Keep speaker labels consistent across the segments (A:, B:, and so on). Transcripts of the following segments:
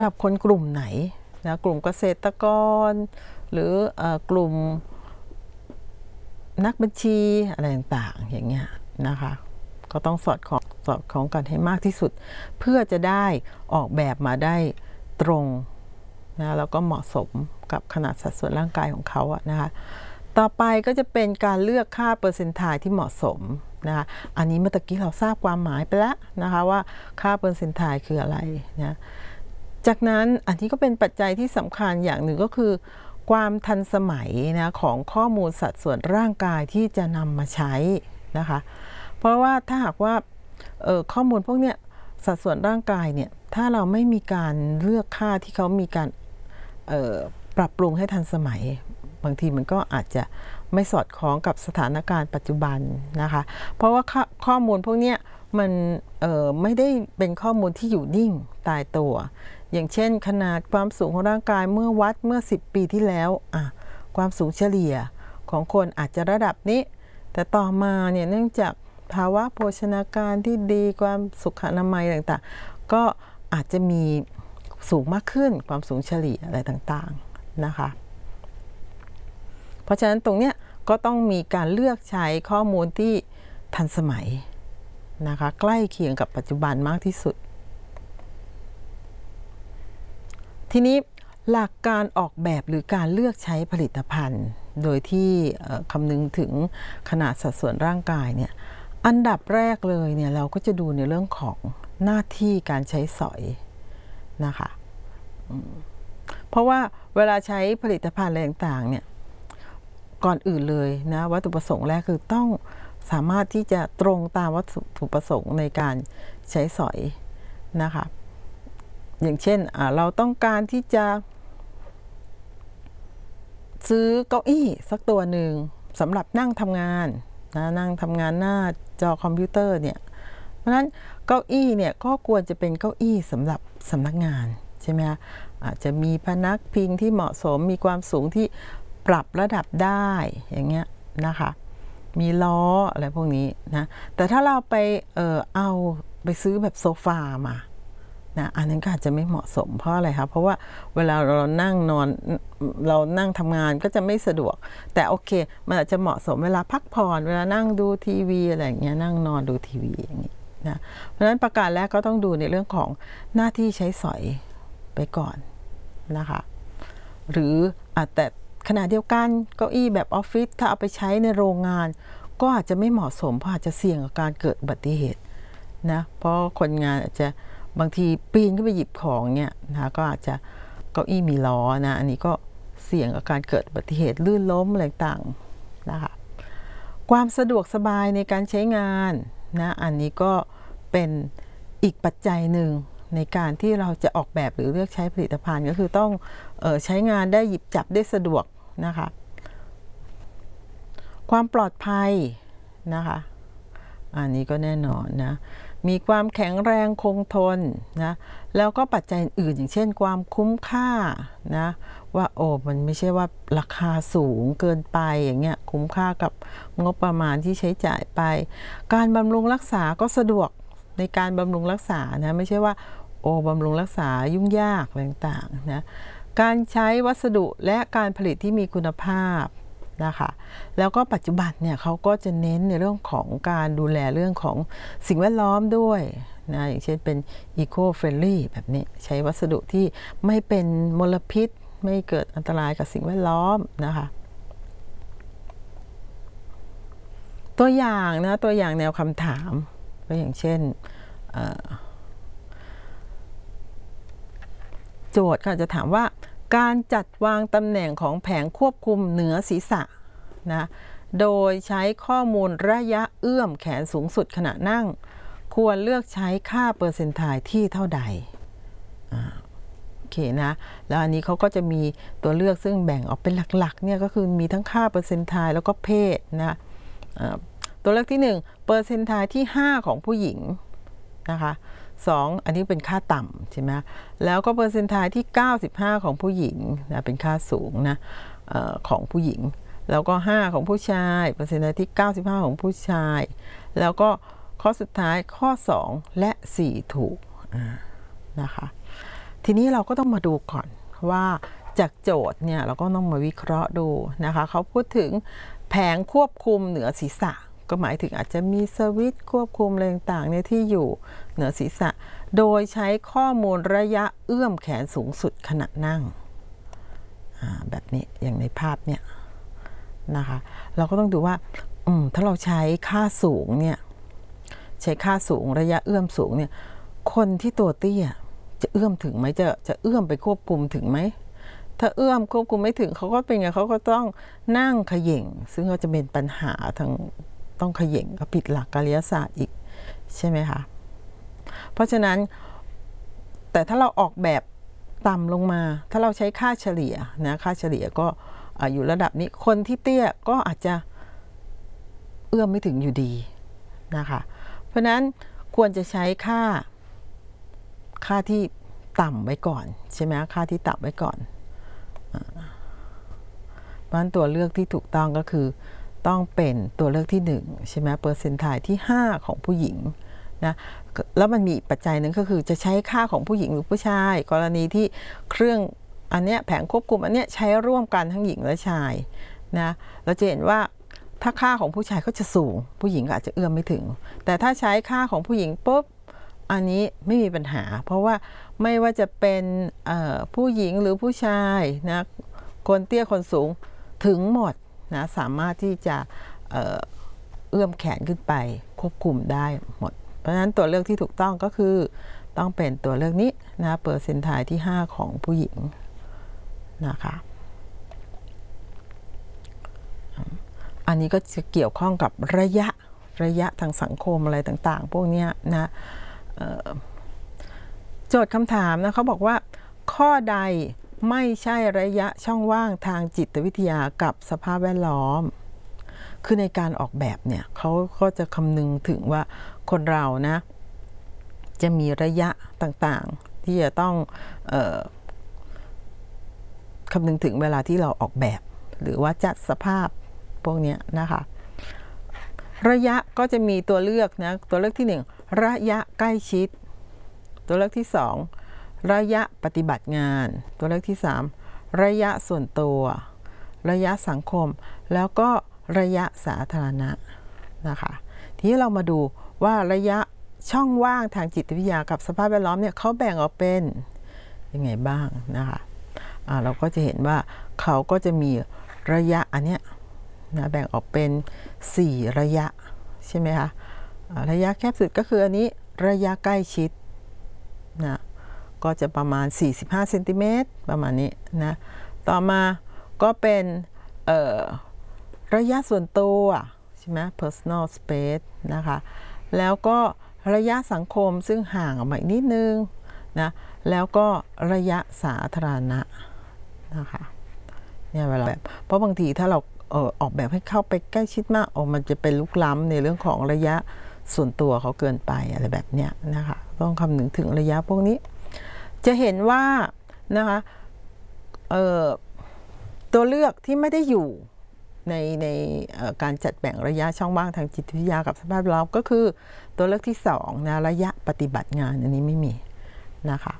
A: สำหรับคนกลุ่มไหนนะกลุ่มเกษตรกรหรือกลุ่มนักบัญชีอะไรต่างๆอย่างเงี้ยนะคะก็ต้องสอดคล้องกันให้มากที่สุดเพื่อจะได้ออกแบบมาได้ตรงนะแล้วก็เหมาะสมกับขนาดสัดส่วนร่างกายของเขาอะนะคะต่อไปก็จะเป็นการเลือกค่าเปอร์เซ็นต์ไทที่เหมาะสมนะคะอันนี้เมื่อกี้เราทราบความหมายไปแล้วนะคะว่าค่าเปอร์เซ็นต์ไทคืออะไรนะจากนั้นอันนี้ก็เป็นปัจจัยที่สำคัญอย่างหนึ่งก็คือความทันสมัยนะของข้อมูลสัดส่วนร่างกายที่จะนำมาใช้นะคะเพราะว่าถ้าหากว่าข้อมูลพวกเนี้ยสัดส่วนร่างกายเนี่ยถ้าเราไม่มีการเลือกค่าที่เขามีการปรับปรุงให้ทันสมัยบางทีมันก็อาจจะไม่สอดคล้องกับสถานการณ์ปัจจุบันนะคะเพราะว่าข้อมูลพวกนี้มันไม่ได้เป็นข้อมูลที่อยู่นิ่งตายตัวอย่างเช่นขนาดความสูงของร่างกายเมื่อวัดเมื่อ10 ปีที่แล้วความสูงเฉลี่ยของคนอาจจะระดับนี้แต่ต่อมาเนี่ยเนื่องจากภาวะโภชนาการที่ดีความสุขอนามัยต่างๆก็อาจจะมีสูงมากขึ้นความสูงเฉลี่ยอะไรต่างๆนะคะเพราะฉะนั้นตรงเนี้ยก็ต้องมีการเลือกใช้ข้อมูลที่ทันสมัยนะคะใกล้เคียงกับปัจจุบันมากที่สุดทีนี้หลักการออกแบบหรือการเลือกใช้ผลิตภัณฑ์โดยที่คำนึงถึงขนาดสัดส่วนร่างกายเนี่ยอันดับแรกเลยเนี่ยเราก็จะดูในเรื่องของหน้าที่การใช้สอยนะคะเพราะว่าเวลาใช้ผลิตภัณฑ์อะไรต่างๆเนี่ยก่อนอื่นเลยนะวัตถุประสงค์แรกคือต้องสามารถที่จะตรงตามวัตถุประสงค์ในการใช้สอยนะคะอย่างเช่นเราต้องการที่จะซื้อเก้าอี้สักตัวหนึ่งสำหรับนั่งทำงานนะนั่งทำงานหน้าจอคอมพิวเตอร์เนี่ยเพราะฉะนั้นเก้าอี้เนี่ยก็ควรจะเป็นเก้าอี้สำหรับสำนักงานใช่ไหมคะอาจจะมีพนักพิงที่เหมาะสมมีความสูงที่ปรับระดับได้อย่างเงี้ยนะคะมีล้ออะไรพวกนี้นะแต่ถ้าเราไปเอาไปซื้อแบบโซฟามานะอันนั้นก็อาจจะไม่เหมาะสมเพราะอะไรคะเพราะว่าเวลาเรานั่งนอนเรานั่งทำงานก็จะไม่สะดวกแต่โอเคมันอาจจะเหมาะสมเวลาพักผ่อนเวลานั่งดูทีวีอะไรอย่างเงี้ยนั่งนอนดูทีวีอย่างนี้นะเพราะฉะนั้นประการแรกก็ต้องดูในเรื่องของหน้าที่ใช้สอยไปก่อนนะคะหรือแต่ขณะเดียวกันเก้าอี้แบบออฟฟิศถ้าเอาไปใช้ในโรงงานก็อาจจะไม่เหมาะสมเพราะอาจจะเสี่ยงกับการเกิดอุบัติเหตุนะเพราะคนงานอาจจะบางทีปีนขึ้นไปหยิบของเนี่ยนะก็อาจจะเก้าอี้มีล้อนะอันนี้ก็เสี่ยงกับการเกิดอุบัติเหตุลื่นล้มอะไรต่างนะคะความสะดวกสบายในการใช้งานนะอันนี้ก็เป็นอีกปัจจัยหนึ่งในการที่เราจะออกแบบหรือเลือกใช้ผลิตภัณฑ์ก็คือต้องใช้งานได้หยิบจับได้สะดวกนะคะความปลอดภัยนะคะอันนี้ก็แน่นอนนะมีความแข็งแรงคงทนนะแล้วก็ปัจจัยอื่นอย่างเช่นความคุ้มค่านะว่ามันไม่ใช่ว่าราคาสูงเกินไปอย่างเงี้ยคุ้มค่ากับงบประมาณที่ใช้จ่ายไปการบำรุงรักษาก็สะดวกในการบำรุงรักษานะไม่ใช่ว่าบำรุงรักษายุ่งยากอะไรต่างๆนะการใช้วัสดุและการผลิตที่มีคุณภาพนะคะแล้วก็ปัจจุบันเนี่ยเขาก็จะเน้นในเรื่องของการดูแลเรื่องของสิ่งแวดล้อมด้วยนะอย่างเช่นเป็น eco friendly แบบนี้ใช้วัสดุที่ไม่เป็นมลพิษไม่เกิดอันตรายกับสิ่งแวดล้อมนะคะตัวอย่างนะตัวอย่างแนวคำถามก็อย่างเช่นโจทย์ก็จะถามว่าการจัดวางตำแหน่งของแผงควบคุมเหนือศีรษะนะโดยใช้ข้อมูลระยะเอื้อมแขนสูงสุดขณะนั่งควรเลือกใช้ค่าเปอร์เซ็นต์ไทที่เท่าใดโอเคนะแล้วอันนี้เขาก็จะมีตัวเลือกซึ่งแบ่งออกเป็นหลักๆเนี่ยก็คือมีทั้งค่าเปอร์เซ็นต์ไทแล้วก็เพศนะตัวเลือกที่1เปอร์เซ็นต์ไทที่5ของผู้หญิงนะคะ2อันนี้เป็นค่าต่ำใช่ไหมแล้วก็เปอร์เซ็นต์ไทที่95ของผู้หญิงนะเป็นค่าสูงนะของผู้หญิงแล้วก็5ของผู้ชายเปอร์เซ็นต์ไทที่95ของผู้ชายแล้วก็ข้อสุดท้ายข้อ2และ4ถูกนะคะทีนี้เราก็ต้องมาดูก่อนว่าจากโจทย์เนี่ยเราก็ต้องมาวิเคราะห์ดูนะคะเขาพูดถึงแผงควบคุมเหนือศีรษะก็หมายถึงอาจจะมีสวิตช์ควบคุมอะไรต่างๆเนี่ยที่อยู่เหนือศีรษะโดยใช้ข้อมูลระยะเอื้อมแขนสูงสุดขณะนั่งแบบนี้อย่างในภาพเนี่ยนะคะเราก็ต้องดูว่าถ้าเราใช้ค่าสูงเนี่ยใช้ค่าสูงระยะเอื้อมสูงเนี่ยคนที่ตัวเตี้ยจะเอื้อมถึงไหมจะเอื้อมไปควบคุมถึงไหมถ้าเอื้อมควบคุมไม่ถึงเขาก็เป็นไงเขาก็ต้องนั่งเขย่งซึ่งก็จะเป็นปัญหาทางต้องเขย่งก็ผิดหลักกายศาสตร์อีกใช่ไหมคะเพราะฉะนั้นแต่ถ้าเราออกแบบต่ำลงมาถ้าเราใช้ค่าเฉลี่ยนะค่าเฉลี่ยก็อยู่ระดับนี้คนที่เตี้ยก็อาจจะเอื้อมไม่ถึงอยู่ดีนะคะเพราะนั้นควรจะใช้ค่าที่ต่ำไว้ก่อนใช่ไหมค่าที่ต่ำไว้ก่อนเพราะฉะนั้นตัวเลือกที่ถูกต้องก็คือต้องเป็นตัวเลือกที่1ใช่ไหมเปอร์เซ็นต์ไทล์ที่5ของผู้หญิงนะแล้วมันมีปัจจัยหนึ่งก็คือจะใช้ค่าของผู้หญิงหรือผู้ชายกรณีที่เครื่องอันเนี้ยแผงควบคุมอันเนี้ยใช้ร่วมกันทั้งหญิงและชายนะเราจะเห็นว่าถ้าค่าของผู้ชายก็จะสูงผู้หญิงอาจจะเอื้อมไม่ถึงแต่ถ้าใช้ค่าของผู้หญิงปุ๊บอันนี้ไม่มีปัญหาเพราะว่าไม่ว่าจะเป็นผู้หญิงหรือผู้ชายนะคนเตี้ยคนสูงถึงหมดนะสามารถที่จะเอื้อมแขนขึ้นไปควบคุมได้หมดเพราะฉะนั้นตัวเลือกที่ถูกต้องก็คือต้องเป็นตัวเลือกนี้นะเปอร์เซ็นต์ไทล์ที่5ของผู้หญิงนะคะอันนี้ก็จะเกี่ยวข้องกับระยะทางสังคมอะไรต่างๆพวกนี้นะโจทย์คำถามนะเขาบอกว่าข้อใดไม่ใช่ระยะช่องว่างทางจิตวิทยากับสภาพแวดล้อมคือในการออกแบบเนี่ยเขาก็จะคำนึงถึงว่าคนเรานะจะมีระยะต่างๆที่จะต้องคำนึงถึงเวลาที่เราออกแบบหรือว่าจัดสภาพพวกนี้นะคะระยะก็จะมีตัวเลือกนะตัวเลือกที่1ระยะใกล้ชิดตัวเลือกที่2ระยะปฏิบัติงานตัวเลือกที่3ระยะส่วนตัวระยะสังคมแล้วก็ระยะสาธารณะนะคะทีนี้เรามาดูว่าระยะช่องว่างทางจิตวิทยากับสภาพแวดล้อมเนี่ยเขาแบ่งออกเป็นยังไงบ้างนะคะเราก็จะเห็นว่าเขาก็จะมีระยะอันเนี้ยนะแบ่งออกเป็น4ระยะใช่ไหมคะระยะแคบสุดก็คืออันนี้ระยะใกล้ชิดนะก็จะประมาณ45เซนติเมตรประมาณนี้นะต่อมาก็เป็นระยะส่วนตัวใช่ไหม personal space นะคะแล้วก็ระยะสังคมซึ่งห่างออกมาอีกนิดนึงนะแล้วก็ระยะสาธารณะนะคะเนี่ยเวลาแบบเพราะบางทีถ้าเราออกแบบให้เข้าไปใกล้ชิดมากมันจะเป็นลุกล้ำในเรื่องของระยะส่วนตัวเขาเกินไปอะไรแบบเนี้ยนะคะต้องคำนึงถึงระยะพวกนี้จะเห็นว่านะคะตัวเลือกที่ไม่ได้อยู่ในการจัดแบ่งระยะช่องว่างทางจิตวิทยากับสภาพแวดล้อมก็คือตัวเลือกที่2นะระยะปฏิบัติงานอันนี้ไม่มีนะคะ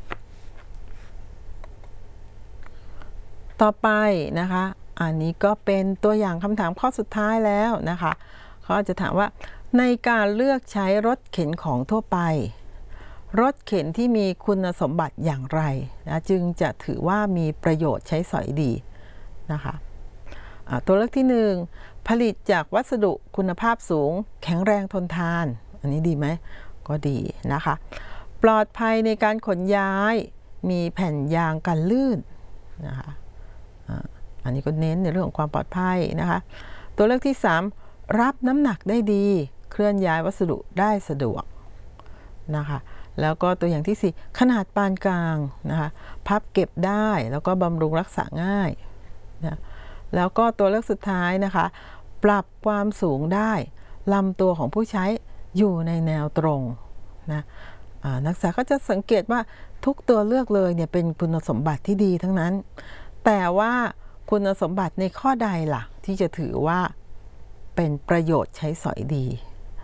A: ต่อไปนะคะอันนี้ก็เป็นตัวอย่างคำถามข้อสุดท้ายแล้วนะคะเขาจะถามว่าในการเลือกใช้รถเข็นของทั่วไปรถเข็นที่มีคุณสมบัติอย่างไรนะจึงจะถือว่ามีประโยชน์ใช้สอยดีนะคะตัวเลือกที่1ผลิตจากวัสดุคุณภาพสูงแข็งแรงทนทานอันนี้ดีไหมก็ดีนะคะปลอดภัยในการขนย้ายมีแผ่นยางกันลื่นนะคะอันนี้ก็เน้นในเรื่องของความปลอดภัยนะคะตัวเลือกที่3รับน้ำหนักได้ดีเคลื่อนย้ายวัสดุได้สะดวกนะคะแล้วก็ตัวอย่างที่4ขนาดปานกลางนะคะพับเก็บได้แล้วก็บำรุงรักษาง่ายนะแล้วก็ตัวเลือกสุดท้ายนะคะปรับความสูงได้ลำตัวของผู้ใช้อยู่ในแนวตรงนะนักศึกษาก็จะสังเกตว่าทุกตัวเลือกเลยเนี่ยเป็นคุณสมบัติที่ดีทั้งนั้นแต่ว่าคุณสมบัติในข้อใดล่ะที่จะถือว่าเป็นประโยชน์ใช้สอยดี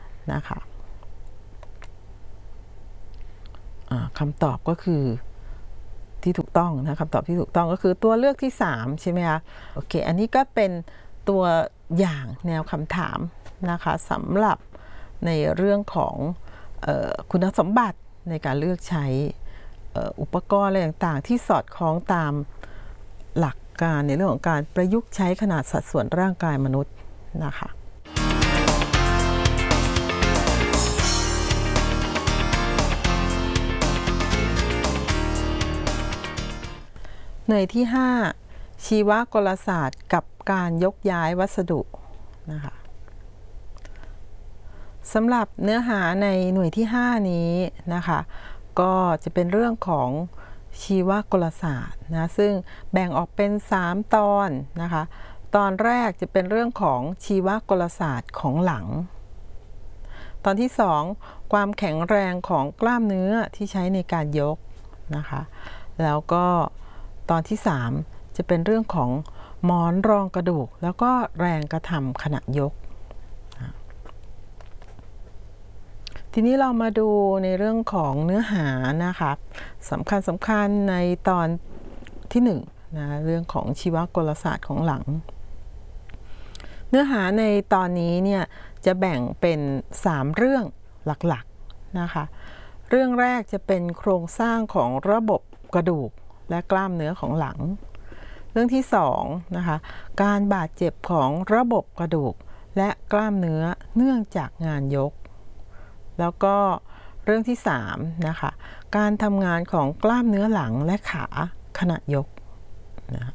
A: นะคะคำตอบก็คือที่ถูกต้องนะคำตอบที่ถูกต้องก็คือตัวเลือกที่3ใช่ไหมคะโอเคอันนี้ก็เป็นตัวอย่างแนวคำถามนะคะสำหรับในเรื่องของคุณสมบัติในการเลือกใช้อุปกรณ์อะไรต่างๆที่สอดคล้องตามหลักการในเรื่องของการประยุกต์ใช้ขนาดสัดส่วนร่างกายมนุษย์นะคะหน่วยที่5ชีวกลศาสตร์กับการยกย้ายวัสดุนะคะสำหรับเนื้อหาในหน่วยที่5นี้นะคะก็จะเป็นเรื่องของชีวกลศาสตร์นะซึ่งแบ่งออกเป็น3ตอนนะคะตอนแรกจะเป็นเรื่องของชีวกลศาสตร์ของหลังตอนที่2ความแข็งแรงของกล้ามเนื้อที่ใช้ในการยกนะคะแล้วก็ตอนที่3จะเป็นเรื่องของหมอนรองกระดูกแล้วก็แรงกระทำขณะยกทีนี้เรามาดูในเรื่องของเนื้อหานะคะสำคัญในตอนที่1นะเรื่องของชีวกลศาสตร์ของหลังเนื้อหาในตอนนี้เนี่ยจะแบ่งเป็น3เรื่องหลักๆนะคะเรื่องแรกจะเป็นโครงสร้างของระบบกระดูกและกล้ามเนื้อของหลังเรื่องที่2นะคะการบาดเจ็บของระบบกระดูกและกล้ามเนื้อเนื่องจากงานยกแล้วก็เรื่องที่3นะคะการทำงานของกล้ามเนื้อหลังและขาขณะยกนะ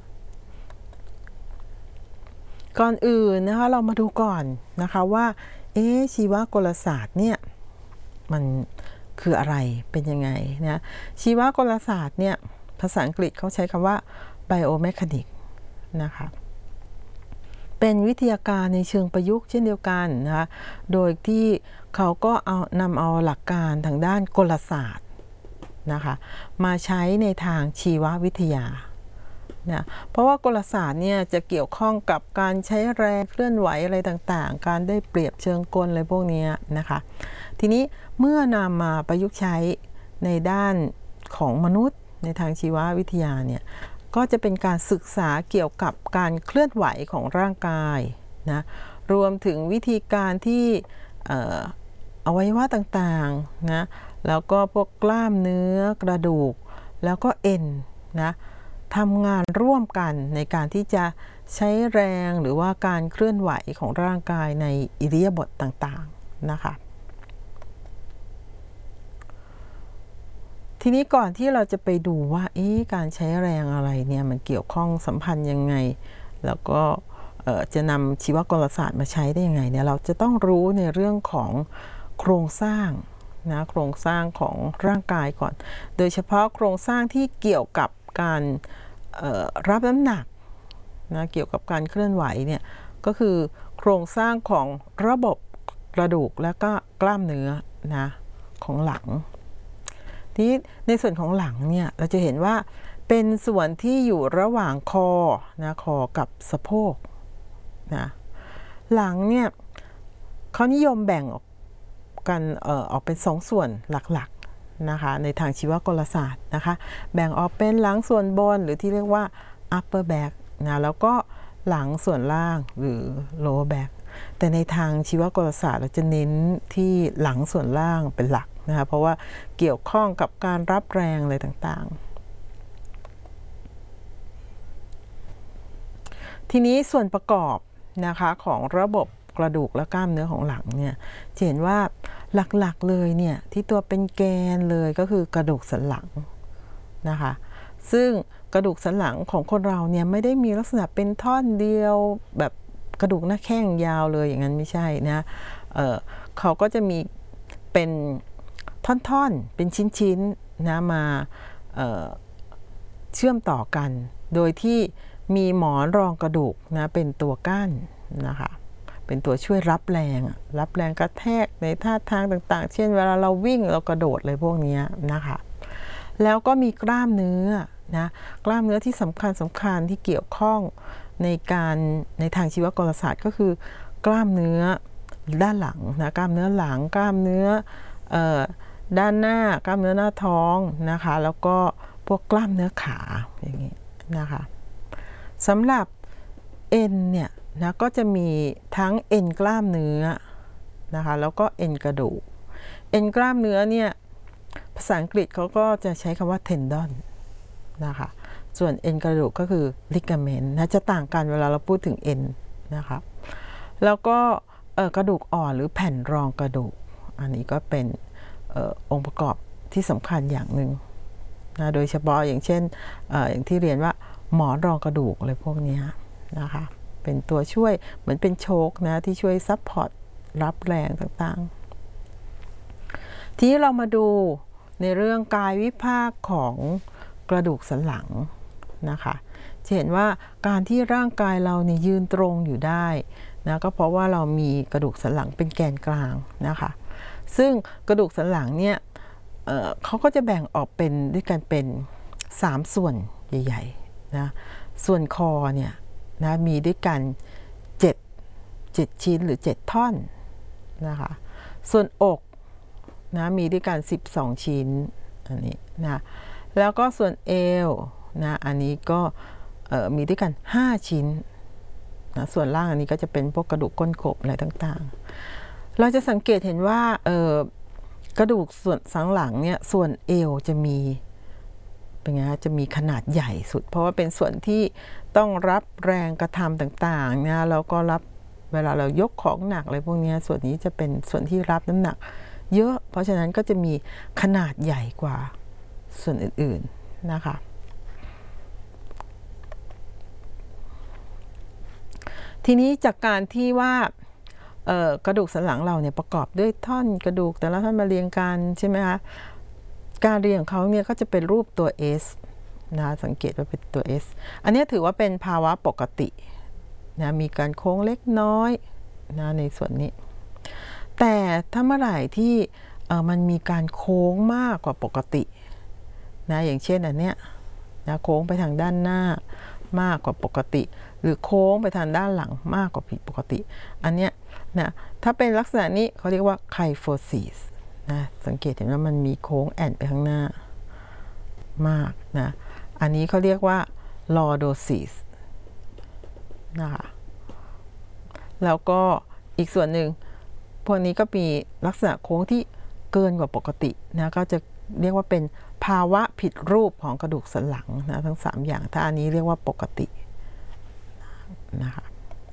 A: ก่อนอื่นนะคะเรามาดูก่อนนะคะว่าชีวกลศาสตร์เนี่ยมันคืออะไรเป็นยังไงนะชีวกลศาสตร์เนี่ยภาษาอังกฤษเขาใช้คำว่า biomechanics นะคะเป็นวิทยาการในเชิงประยุกต์เช่นเดียวกันนะคะโดยที่เขาก็นำเอาหลักการทางด้านกลศาสตร์นะคะมาใช้ในทางชีววิทยานะเพราะว่ากลศาสตร์เนี่ยจะเกี่ยวข้องกับการใช้แรงเคลื่อนไหวอะไรต่างๆการได้เปรียบเชิงกลอะไรพวกนี้นะคะทีนี้เมื่อนำมาประยุกต์ใช้ในด้านของมนุษย์ในทางชีววิทยาเนี่ยก็จะเป็นการศึกษาเกี่ยวกับการเคลื่อนไหวของร่างกายนะรวมถึงวิธีการที่อวัยวะต่างๆนะแล้วก็พวกกล้ามเนื้อกระดูกแล้วก็เอ็นนะทำงานร่วมกันในการที่จะใช้แรงหรือว่าการเคลื่อนไหวของร่างกายในอิริยาบถต่างๆนะคะทีนี้ก่อนที่เราจะไปดูว่าการใช้แรงอะไรเนี่ยมันเกี่ยวข้องสัมพันธ์ยังไงแล้วก็จะนำชีวกลศาสตร์มาใช้ได้ยังไงเนี่ยเราจะต้องรู้ในเรื่องของโครงสร้างนะโครงสร้างของร่างกายก่อนโดยเฉพาะโครงสร้างที่เกี่ยวกับการรับน้ำหนักนะเกี่ยวกับการเคลื่อนไหวเนี่ยก็คือโครงสร้างของระบบกระดูกและก็กล้ามเนื้อนะของหลังที่ในส่วนของหลังเนี่ยเราจะเห็นว่าเป็นส่วนที่อยู่ระหว่างคอนะคอกับสะโพกนะหลังเนี่ยเขานิยมแบ่งออกกันออกเป็น2ส่วนหลักๆนะคะในทางชีวกลศาสตร์นะคะแบ่งออกเป็นหลังส่วนบนหรือที่เรียกว่า upper back นะแล้วก็หลังส่วนล่างหรือ lower back แต่ในทางชีวกลศาสตร์เราจะเน้นที่หลังส่วนล่างเป็นหลักนะคะเพราะว่าเกี่ยวข้องกับการรับแรงอะไรต่างๆทีนี้ส่วนประกอบนะคะของระบบกระดูกและกล้ามเนื้อของหลังเนี่ยจะเห็นว่าหลักๆเลยเนี่ยที่ตัวเป็นแกนเลยก็คือกระดูกสันหลังนะคะซึ่งกระดูกสันหลังของคนเราเนี่ยไม่ได้มีลักษณะเป็นท่อนเดียวแบบกระดูกหน้าแข้งยาวเลยอย่างนั้นไม่ใช่นะเขาก็จะมีเป็นท่อนๆเป็นชิ้นๆนะมาเชื่อมต่อกันโดยที่มีหมอนรองกระดูกนะเป็นตัวกั้นนะคะเป็นตัวช่วยรับแรงกระแทกในท่าทางต่างๆเช่นเวลาเราวิ่งเรากระโดดอะไรพวกนี้นะคะแล้วก็มีกล้ามเนื้อนะกล้ามเนื้อที่สำคัญที่เกี่ยวข้องในทางชีวกลศาสตร์ก็คือกล้ามเนื้อด้านหลังนะกล้ามเนื้อหลังกล้ามเนื้อด้านหน้ากล้ามเนื้อหน้าท้องนะคะแล้วก็พวกกล้ามเนื้อขาอย่างนี้นะคะสำหรับเอ็นเนี่ยนะก็จะมีทั้งเอ็นกล้ามเนื้อนะคะแล้วก็เอ็นกระดูกเอ็นกล้ามเนื้อเนี่ยภาษาอังกฤษเขาก็จะใช้คำว่า tendon นะคะส่วนเอ็นกระดูกก็คือ ligament นะจะต่างกันเวลาเราพูดถึงเอ็นนะคะแล้วก็กระดูกอ่อนหรือแผ่นรองกระดูกอันนี้ก็เป็นองค์ประกอบที่สำคัญอย่างหนึ่งนะโดยเฉพาะอย่างเช่นอย่างที่เรียนว่าหมอนรองกระดูกอะไรพวกนี้นะคะเป็นตัวช่วยเหมือนเป็นโชคนะที่ช่วยซัพพอร์ตรับแรงต่างๆทีนี้เรามาดูในเรื่องกายวิภาคของกระดูกสันหลังนะคะจะเห็นว่าการที่ร่างกายเราเนี่ยยืนตรงอยู่ได้นะก็เพราะว่าเรามีกระดูกสันหลังเป็นแกนกลางนะคะซึ่งกระดูกสันหลังเนี่ยเขาก็จะแบ่งออกเป็นด้วยกันเป็น3ส่วนใหญ่ๆนะส่วนคอเนี่ยนะมีด้วยกัน7ชิ้นหรือ7ท่อนนะคะส่วนอกนะมีด้วยกัน12ชิ้นอันนี้นะแล้วก็ส่วนเอวนะอันนี้ก็มีด้วยกัน5ชิ้นนะส่วนล่างอันนี้ก็จะเป็นพวกกระดูกก้นกบอะไรต่างๆเราจะสังเกตเห็นว่ากระดูกส่วนสันหลังเนี่ยส่วนเอวจะมีเป็นไงจะมีขนาดใหญ่สุดเพราะว่าเป็นส่วนที่ต้องรับแรงกระทำต่างๆนะแล้วก็รับเวลาเรายกของหนักอะไรพวกนี้ส่วนนี้จะเป็นส่วนที่รับน้ำหนักเยอะเพราะฉะนั้นก็จะมีขนาดใหญ่กว่าส่วนอื่นๆนะคะทีนี้จากการที่ว่ากระดูกสันหลังเราเนี่ยประกอบด้วยท่อนกระดูกแต่ละท่อนมาเรียงกันใช่ไหมคะการเรียงของเขาเนี่ยก็จะเป็นรูปตัว S นะสังเกตว่าเป็นตัว S อันนี้ถือว่าเป็นภาวะปกตินะมีการโค้งเล็กน้อยนะในส่วนนี้แต่ถ้าเมื่อไหร่ที่มันมีการโค้งมากกว่าปกตินะอย่างเช่นอันเนี้ยนะโค้งไปทางด้านหน้ามากกว่าปกติหรือโค้งไปทางด้านหลังมากกว่าผิดปกติอันเนี้ยนะถ้าเป็นลักษณะนี้เขาเรียกว่าไคโฟซิสนะสังเกตเห็นว่ามันมีโค้งแอนไปข้างหน้ามากนะอันนี้เขาเรียกว่าลอโดซิสนะคะแล้วก็อีกส่วนหนึ่งพวกนี้ก็มีลักษณะโค้งที่เกินกว่าปกตินะก็จะเรียกว่าเป็นภาวะผิดรูปของกระดูกสันหลังนะทั้ง3อย่างถ้าอันนี้เรียกว่าปกตินะคะ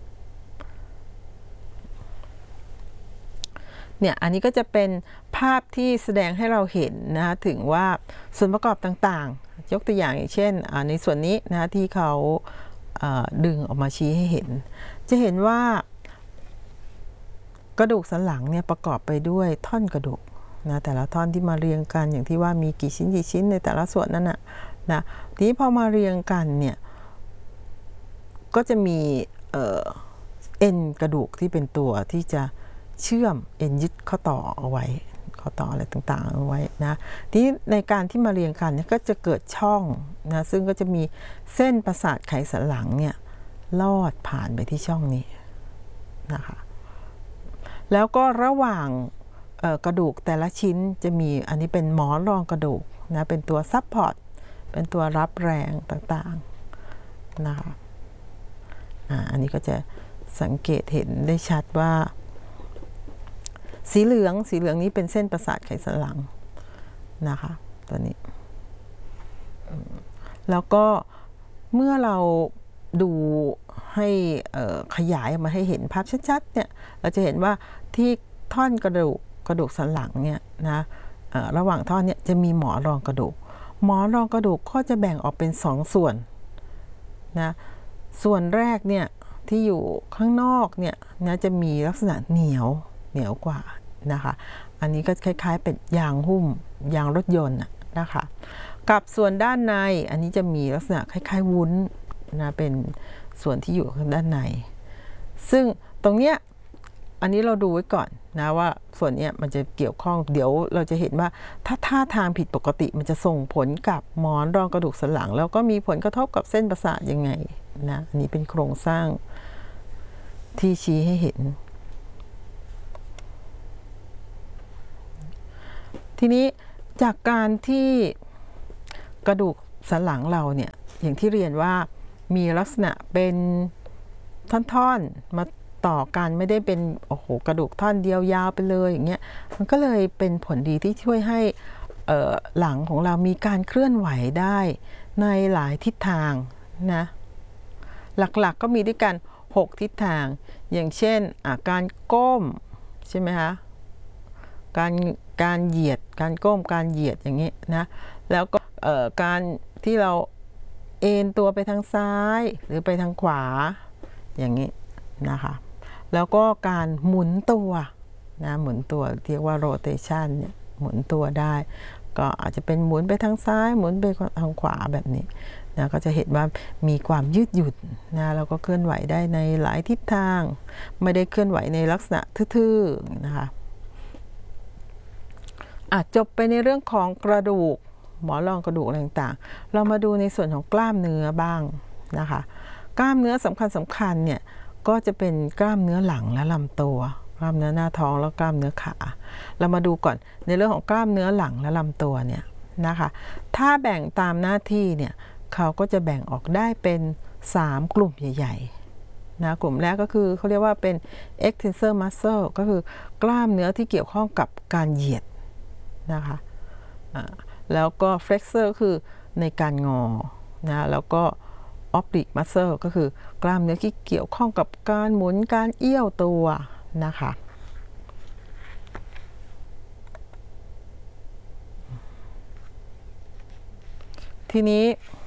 A: เนี่ยอันนี้ก็จะเป็นภาพที่แสดงให้เราเห็นนะถึงว่าส่วนประกอบต่างๆยกตัวอย่างเช่นในส่วนนี้นะที่เขาดึงออกมาชี้ให้เห็นจะเห็นว่ากระดูกสันหลังเนี่ยประกอบไปด้วยท่อนกระดูกนะแต่ละท่อนที่มาเรียงกันอย่างที่ว่ามีกี่ชิ้นในแต่ละส่วนนั้นนะทีนี้พอมาเรียงกันเนี่ยก็จะมีเอ็นกระดูกที่เป็นตัวที่จะเชื่อมเอ็นยึดข้อต่อเอาไว้ข้อต่ออะไรต่างๆเอาไว้นะทีนี้ในการที่มาเรียงกันเนี่ยก็จะเกิดช่องนะซึ่งก็จะมีเส้นประสาทไขสันหลังเนี่ยลอดผ่านไปที่ช่องนี้นะคะแล้วก็ระหว่างกระดูกแต่ละชิ้นจะมีอันนี้เป็นหมอนรองกระดูกนะเป็นตัวซัพพอร์ตเป็นตัวรับแรงต่างๆนะคะอันนี้ก็จะสังเกตเห็นได้ชัดว่าสีเหลืองนี้เป็นเส้นประสาทไขสันหลังนะคะตัวนี้แล้วก็เมื่อเราดูให้ขยายมาให้เห็นภาพชัดๆเนี่ยเราจะเห็นว่าที่ท่อนกระดูกสันหลังเนี่ยนะระหว่างท่อนเนี่ยจะมีหมอนรองกระดูกหมอนรองกระดูกก็จะแบ่งออกเป็น2ส่วนนะส่วนแรกเนี่ยที่อยู่ข้างนอกเนี่ยนะจะมีลักษณะเหนียวกว่านะคะอันนี้ก็คล้ายๆเป็นยางหุ้มยางรถยนต์นะคะกับส่วนด้านในอันนี้จะมีลักษณะคล้ายๆวุ้นนะเป็นส่วนที่อยู่ข้างด้านในซึ่งตรงเนี้ยอันนี้เราดูไว้ก่อนนะว่าส่วนนี้มันจะเกี่ยวข้องเดี๋ยวเราจะเห็นว่าถ้าท่าทางผิดปกติมันจะส่งผลกับหมอนรองกระดูกสันหลังแล้วก็มีผลกระทบกับเส้นประสาทยังไงนะอันนี้เป็นโครงสร้างที่ชี้ให้เห็นทีนี้จากการที่กระดูกสันหลังเราเนี่ยอย่างที่เรียนว่ามีลักษณะเป็นท่อนๆมาต่อกันไม่ได้เป็นโอ้โหกระดูกท่อนเดียวยาวไปเลยอย่างเงี้ยมันก็เลยเป็นผลดีที่ช่วยให้หลังของเรามีการเคลื่อนไหวได้ในหลายทิศทางนะหลักๆก็มีด้วยกัน6ทิศทางอย่างเช่นการก้มใช่ไหมคะการเหยียดการก้มการเหยียดอย่างนี้นะแล้วก็การที่เราเอนตัวไปทางซ้ายหรือไปทางขวาอย่างนี้นะคะแล้วก็การหมุนตัวนะหมุนตัวเรียกว่า rotation เนี่ยหมุนตัวได้ก็อาจจะเป็นหมุนไปทางซ้ายหมุนไปทางขวาแบบนี้นะก็จะเห็นว่ามีความยืดหยุ่นนะแล้วก็เคลื่อนไหวได้ในหลายทิศทางไม่ได้เคลื่อนไหวในลักษณะทื่อๆนะคะจบไปในเรื่องของกระดูกหมอนรองกระดูกอะไรต่างๆเรามาดูในส่วนของกล้ามเนื้อบ้างนะคะกล้ามเนื้อสำคัญเนี่ยก็จะเป็นกล้ามเนื้อหลังและลำตัวกล้ามเนื้อหน้าท้องแล้วกล้ามเนื้อขาเรามาดูก่อนในเรื่องของกล้ามเนื้อหลังและลำตัวเนี่ยนะคะถ้าแบ่งตามหน้าที่เนี่ยเขาก็จะแบ่งออกได้เป็น3กลุ่มใหญ่ๆนะกลุ่มแรกก็คือเขาเรียกว่าเป็น extensor muscle ก็คือกล้ามเนื้อที่เกี่ยวข้องกับการเหยียดนะคะแล้วก็ flexor คือในการงอนะแล้วก็ oblique muscle ก็คือกล้ามเนื้อที่เกี่ยวข้องกับการหมุนการเอี้ยวตัวนะคะทีนี้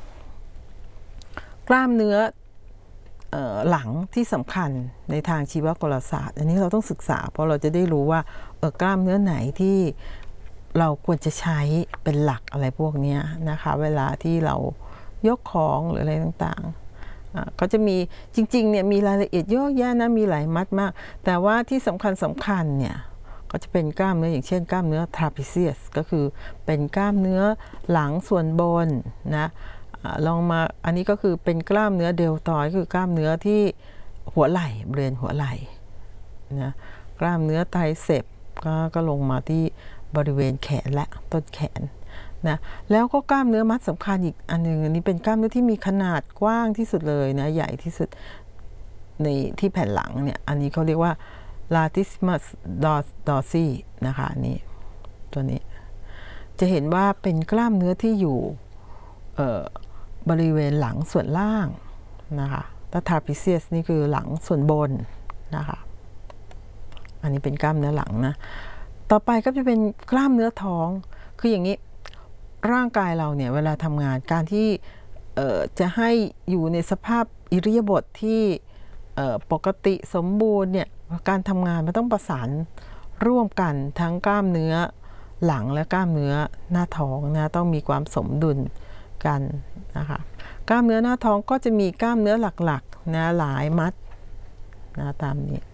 A: กล้ามเนื้อหลังที่สำคัญในทางชีวกลศาสตร์อันนี้เราต้องศึกษาเพราะเราจะได้รู้ว่ากล้ามเนื้อไหนที่เราควรจะใช้เป็นหลักอะไรพวกนี้นะคะเวลาที่เรายกของหรืออะไรต่างๆก็จะมีจริงๆเนี่ยมีรายละเอียดเยอะแยะนะมีหลายมัดมากแต่ว่าที่สำคัญเนี่ยก็จะเป็นกล้ามเนื้ออย่างเช่นกล้ามเนื้อ trapezius ก็คือเป็นกล้ามเนื้อหลังส่วนบนนะลองมาอันนี้ก็คือเป็นกล้ามเนื้อเดลตอยด์คือกล้ามเนื้อที่หัวไหล่บริเวณหัวไหล่นะกล้ามเนื้อไตรเซปก็ลงมาที่บริเวณแขนและต้นแขนนะแล้วก็กล้ามเนื้อมัดสำคัญอีกอันนึงอันนี้เป็นกล้ามเนื้อที่มีขนาดกว้างที่สุดเลยนะใหญ่ที่สุดในที่แผ่นหลังเนี่ยอันนี้เขาเรียกว่า latissimus dorsi นะคะนี่ตัวนี้จะเห็นว่าเป็นกล้ามเนื้อที่อยู่บริเวณหลังส่วนล่างนะคะถ้า trapezius นี่คือหลังส่วนบนนะคะอันนี้เป็นกล้ามเนื้อหลังนะต่อไปก็จะเป็นกล้ามเนื้อท้องคืออย่างนี้ร่างกายเราเนี่ยเวลาทำงานการที่จะให้อยู่ในสภาพอิริยาบถที่ปกติสมบูรณ์เนี่ยการทำงานมันต้องประสานร่วมกันทั้งกล้ามเนื้อหลังและกล้ามเนื้อหน้าท้องนะต้องมีความสมดุลกันนะคะกล้ามเนื้อหน้าท้องก็จะมีกล้ามเนื้อหลักๆนะหลายมัดนะตามนี้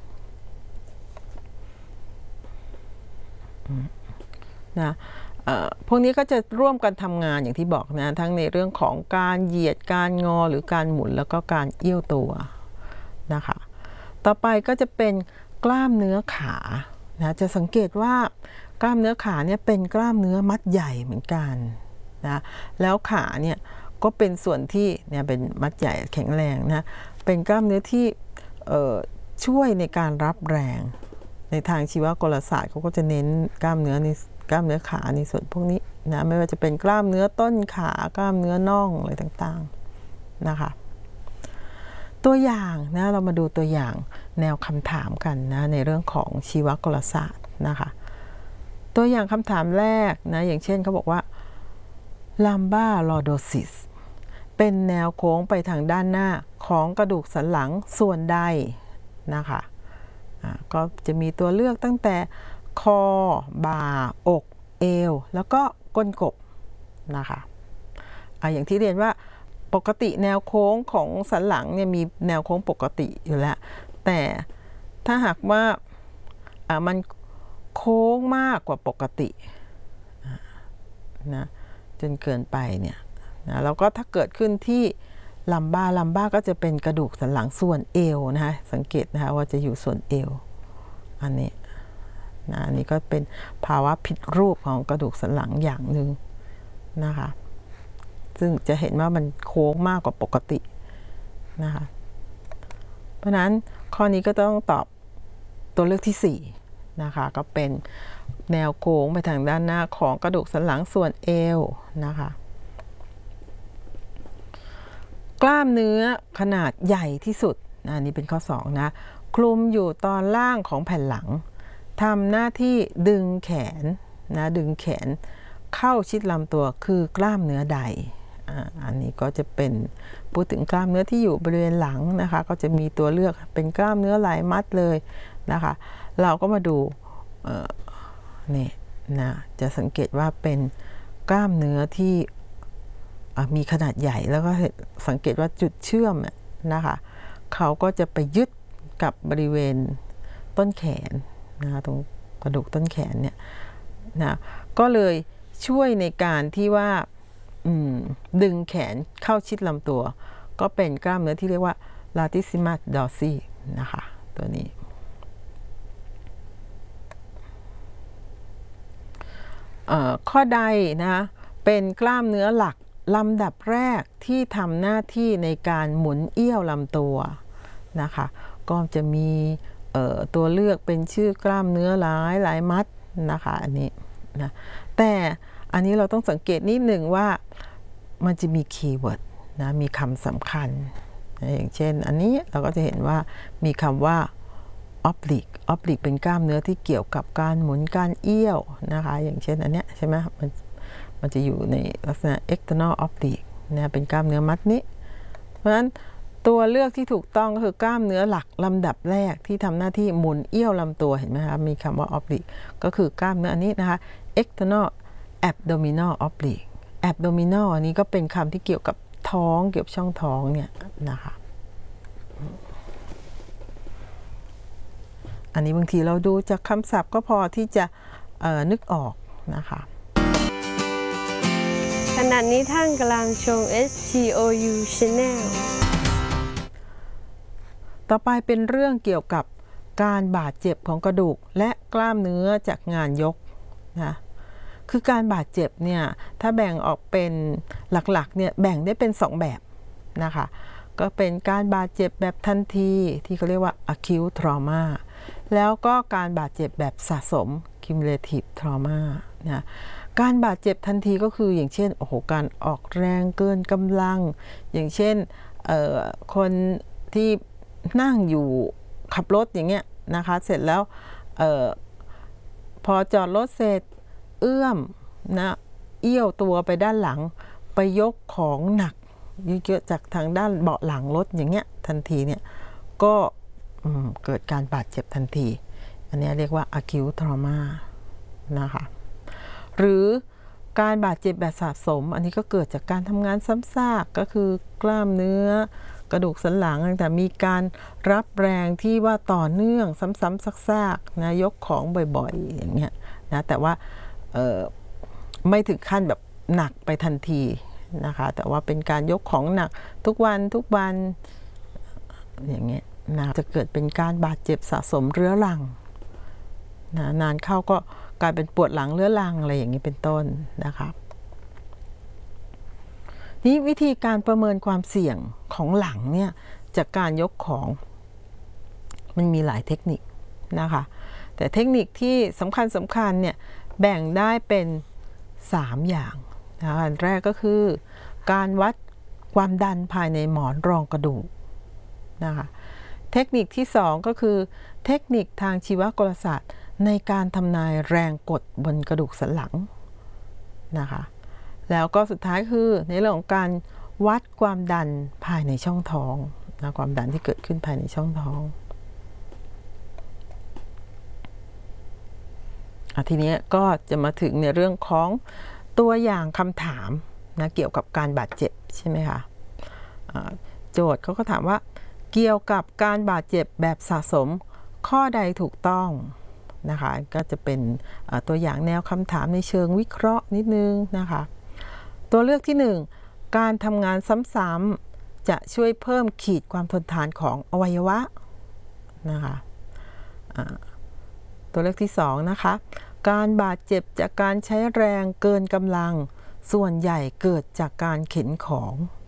A: นะพวกนี้ก็จะร่วมกันทำงานอย่างที่บอกนะทั้งในเรื่องของการเหยียดการงอหรือการหมุนแล้วก็การเอี้ยวตัวนะคะต่อไปก็จะเป็นกล้ามเนื้อขานะจะสังเกตว่ากล้ามเนื้อขาเนี่ยเป็นกล้ามเนื้อมัดใหญ่เหมือนกันนะแล้วขาเนี่ยก็เป็นส่วนที่เนี่ยเป็นมัดใหญ่แข็งแรงนะเป็นกล้ามเนื้อที่ช่วยในการรับแรงในทางชีวกลศาสตร์เขาก็จะเน้นกล้ามเนื้อขาในส่วนพวกนี้นะไม่ว่าจะเป็นกล้ามเนื้อต้นขากล้ามเนื้อน่องอะไรต่างๆนะคะตัวอย่างนะเรามาดูตัวอย่างแนวคำถามกันนะในเรื่องของชีวกลศาสตร์นะคะตัวอย่างคำถามแรกนะอย่างเช่นเขาบอกว่า lumbar lordosis เป็นแนวโค้งไปทางด้านหน้าของกระดูกสันหลังส่วนใดนะคะก็จะมีตัวเลือกตั้งแต่คอบ่าอกเอวแล้วก็ก้นกบนะคะอย่างที่เรียนว่าปกติแนวโค้งของสันหลังเนี่ยมีแนวโค้งปกติอยู่แล้วแต่ถ้าหากว่ามันโค้งมากกว่าปกตินะจนเกินไปเนี่ยนะแล้วก็ถ้าเกิดขึ้นที่ลัมบ้าก็จะเป็นกระดูกสันหลังส่วนเอวนะคะสังเกตนะคะว่าจะอยู่ส่วนเอวอันนี้นะอันนี้ก็เป็นภาวะผิดรูปของกระดูกสันหลังอย่างหนึ่งนะคะซึ่งจะเห็นว่ามันโค้งมากกว่าปกตินะคะเพราะนั้นข้อนี้ก็ต้องตอบตัวเลือกที่4นะคะก็เป็นแนวโค้งไปทางด้านหน้าของกระดูกสันหลังส่วนเอวนะคะกล้ามเนื้อขนาดใหญ่ที่สุดอันนี้เป็นข้อ2นะคลุมอยู่ตอนล่างของแผ่นหลังทำหน้าที่ดึงแขนนะดึงแขนเข้าชิดลำตัวคือกล้ามเนื้อใดอันนี้ก็จะเป็นพูดถึงกล้ามเนื้อที่อยู่บริเวณหลังนะคะก็จะมีตัวเลือกเป็นกล้ามเนื้อหลายมัดเลยนะคะเราก็มาดูนี่นะจะสังเกตว่าเป็นกล้ามเนื้อที่มีขนาดใหญ่แล้วก็สังเกตว่าจุดเชื่อมนะคะเขาก็จะไปยึดกับบริเวณต้นแขนนะตรงกระดูกต้นแขนเนี่ยนะก็เลยช่วยในการที่ว่าดึงแขนเข้าชิดลำตัวก็เป็นกล้ามเนื้อที่เรียกว่า latissimus dorsi นะคะตัวนี้ข้อใดนะเป็นกล้ามเนื้อหลักลำดับแรกที่ทำหน้าที่ในการหมุนเอี้ยวลำตัวนะคะก็จะมีตัวเลือกเป็นชื่อกล้ามเนื้อหลายมัดนะคะอันนี้นะแต่อันนี้เราต้องสังเกตนิดหนึ่งว่ามันจะมีคีย์เวิร์ดนะมีคำสำคัญอย่างเช่นอันนี้เราก็จะเห็นว่ามีคำว่า oblique เป็นกล้ามเนื้อที่เกี่ยวกับการหมุนการเอี้ยวนะคะอย่างเช่นอันเนี้ยใช่ไหมมันจะอยู่ในลักษณะ external oblique นะเป็นกล้ามเนื้อมัดนี้เพราะฉะนั้นตัวเลือกที่ถูกต้องก็คือกล้ามเนื้อหลักลำดับแรกที่ทำหน้าที่หมุนเอี้ยวลำตัวเห็นไหมคะมีคำว่า oblique ก็คือกล้ามเนื้ออันนี้นะคะ external abdominal oblique abdominal อันนี้ก็เป็นคำที่เกี่ยวกับท้องเกี่ยวกับช่องท้องเนี่ยนะคะอันนี้บางทีเราดูจากคำศัพท์ก็พอที่จะนึกออกนะคะ
B: ขณะนี้ท่านกำลังชม STOU Channel
A: ต่อไปเป็นเรื่องเกี่ยวกับการบาดเจ็บของกระดูกและกล้ามเนื้อจากงานยกนะคือการบาดเจ็บเนี่ยถ้าแบ่งออกเป็นหลักๆเนี่ยแบ่งได้เป็น2แบบนะคะก็เป็นการบาดเจ็บแบบทันทีที่เขาเรียกว่า acute trauma แล้วก็การบาดเจ็บแบบสะสม cumulative trauma นะการบาดเจ็บทันทีก็คืออย่างเช่นโอ้โหการออกแรงเกินกำลังอย่างเช่นคนที่นั่งอยู่ขับรถอย่างเงี้ยนะคะเสร็จแล้วพอจอดรถเสร็จเอื้อมนะเอี้ยวตัวไปด้านหลังไปยกของหนักเยอะๆจากทางด้านเบาะหลังรถอย่างเงี้ยทันทีเนี่ยก็เกิดการบาดเจ็บทันทีอันนี้เรียกว่า acute trauma นะคะหรือการบาดเจ็บแบบสะสมอันนี้ก็เกิดจากการทำงานซ้ำซากก็คือกล้ามเนื้อกระดูกสันหลังแต่มีการรับแรงที่ว่าต่อเนื่องซ้ำๆซากๆนะยกของบ่อยๆอย่างเงี้ยนะแต่ว่าไม่ถึงขั้นแบบหนักไปทันทีนะคะแต่ว่าเป็นการยกของหนักทุกวันอย่างเงี้ยนะจะเกิดเป็นการบาดเจ็บสะสมเรื้อรังนะนานเข้าก็กลายเป็นปวดหลังเรื้อรังอะไรอย่างนี้เป็นต้นนะคะนี่วิธีการประเมินความเสี่ยงของหลังเนี่ยจากการยกของมันมีหลายเทคนิคนะคะแต่เทคนิคที่สำคัญเนี่ยแบ่งได้เป็น3อย่างนะอันแรกก็คือการวัดความดันภายในหมอนรองกระดูกนะคะเทคนิคที่2ก็คือเทคนิคทางชีวกลศาสตร์ในการทำนายแรงกดบนกระดูกสันหลังนะคะแล้วก็สุดท้ายคือในเรื่องของการวัดความดันภายในช่องท้องนะความดันที่เกิดขึ้นภายในช่องท้องทีนี้ก็จะมาถึงในเรื่องของตัวอย่างคำถามนะเกี่ยวกับการบาดเจ็บใช่ไหมคะโจทย์เขาก็ถามว่าเกี่ยวกับการบาดเจ็บแบบสะสมข้อใดถูกต้องนะคะก็จะเป็นตัวอย่างแนวคำถามในเชิงวิเคราะห์นิดนึงนะคะตัวเลือกที่1การทำงานซ้ำๆจะช่วยเพิ่มขีดความทนทานของอวัยวะนะคะตัวเลือกที่2นะคะการบาดเจ็บจากการใช้แรงเกินกำลังส่วนใหญ่เกิดจากการเข็นของ